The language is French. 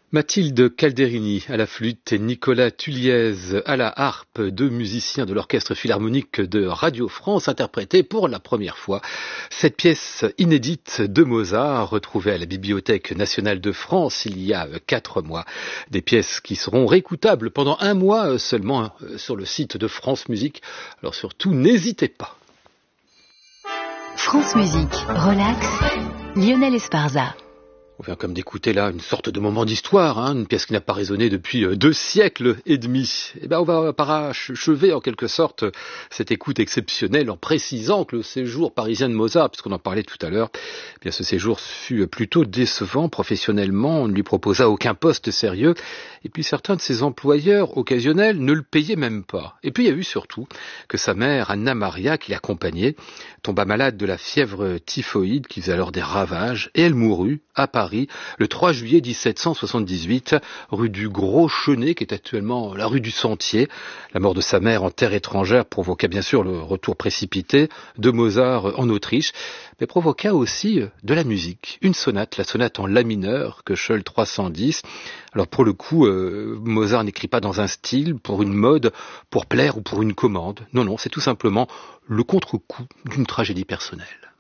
Mathilde Calderini à la flûte et Nicolas Tulliez à la harpe, deux musiciens de l'Orchestre Philharmonique de Radio France interprétaient pour la première fois cette pièce inédite de Mozart retrouvée à la Bibliothèque nationale de France il y a 4 mois. Des pièces qui seront réécoutables pendant 1 mois seulement sur le site de France Musique. Alors surtout, n'hésitez pas. France Musique, relax, Lionel Esparza. On vient comme d'écouter là une sorte de moment d'histoire, une pièce qui n'a pas résonné depuis 2 siècles et demi. Et on va parachever en quelque sorte cette écoute exceptionnelle en précisant que le séjour parisien de Mozart, puisqu'on en parlait tout à l'heure, ce séjour fut plutôt décevant professionnellement. On ne lui proposa aucun poste sérieux. Et puis certains de ses employeurs occasionnels ne le payaient même pas. Et puis il y a eu surtout que sa mère, Anna Maria, qui l'accompagnait, tomba malade de la fièvre typhoïde qui faisait alors des ravages et elle mourut à Paris le 3 juillet 1778, rue du Gros Chenet, qui est actuellement la rue du Sentier. La mort de sa mère en terre étrangère provoqua bien sûr le retour précipité de Mozart en Autriche, mais provoqua aussi de la musique. Une sonate, la sonate en la mineur, Köchel 310. Alors pour le coup, Mozart n'écrit pas dans un style, pour une mode, pour plaire ou pour une commande. Non, c'est tout simplement le contre-coup d'une tragédie personnelle.